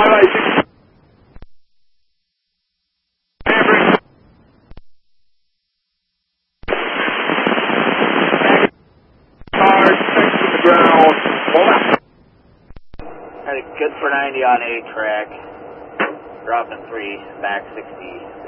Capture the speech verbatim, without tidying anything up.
Good for ninety on A track. Dropping three, back sixty.